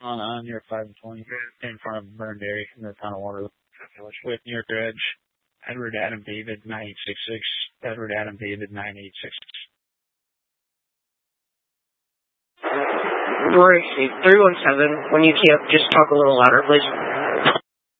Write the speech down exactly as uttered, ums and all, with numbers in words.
On, on your five and twenty in front of Burn Dairy in the town of Waterloo. With New York Edge, Edward Adam David nine eight six six. Edward Adam David nine eight six six. Rory, three one seven. When you can't, just talk a little louder, please.